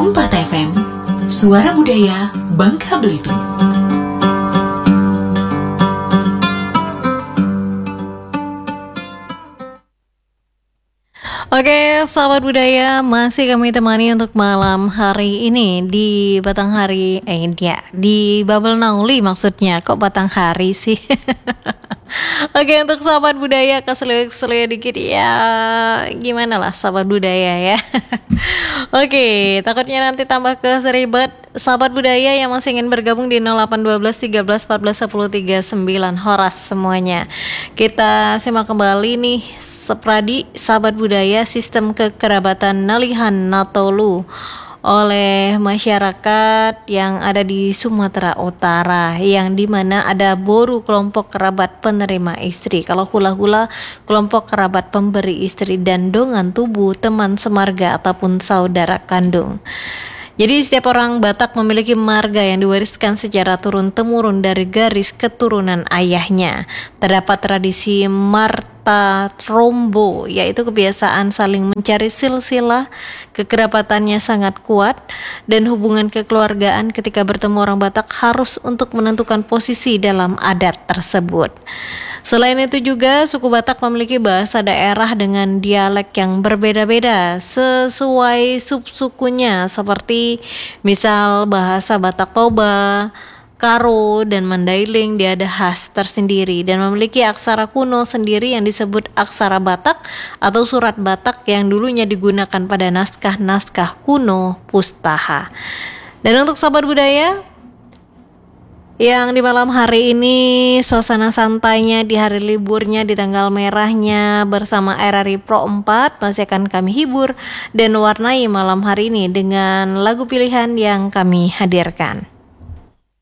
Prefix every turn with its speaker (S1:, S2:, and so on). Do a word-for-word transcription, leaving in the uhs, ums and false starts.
S1: empat F M, Suara Budaya Bangka Belitung.
S2: Oke, sahabat budaya, masih kami temani untuk malam hari ini di Batanghari, eh ya, di Bubble Nauli maksudnya, kok Batanghari sih? Oke, untuk sahabat budaya keselio-keselio dikit ya, gimana lah sahabat budaya ya. Oke, takutnya nanti tambah keseribet. Sahabat budaya yang masih ingin bergabung di nol delapan satu dua tiga belas empat belas sepuluh tiga puluh sembilan Horas semuanya. Kita simak kembali nih Sepradi sahabat budaya sistem kekerabatan Nalihan Natolu oleh masyarakat yang ada di Sumatera Utara, yang dimana ada boru kelompok kerabat penerima istri, kalau hula-hula kelompok kerabat pemberi istri, dan dongan tubuh teman semarga ataupun saudara kandung. Jadi setiap orang Batak memiliki marga yang diwariskan secara turun-temurun dari garis keturunan ayahnya. Terdapat tradisi Marta Trombo, yaitu kebiasaan saling mencari silsilah, kekerabatannya sangat kuat, dan hubungan kekeluargaan ketika bertemu orang Batak harus untuk menentukan posisi dalam adat tersebut. Selain itu juga suku Batak memiliki bahasa daerah dengan dialek yang berbeda-beda sesuai subsukunya, seperti misal bahasa Batak Toba, Karo, dan Mandailing dia ada khas tersendiri dan memiliki aksara kuno sendiri yang disebut aksara Batak atau surat Batak yang dulunya digunakan pada naskah-naskah kuno Pustaha. Dan untuk sahabat budaya yang di malam hari ini suasana santainya di hari liburnya, di tanggal merahnya bersama R R I Pro empat masih akan kami hibur dan warnai malam hari ini dengan lagu pilihan yang kami hadirkan.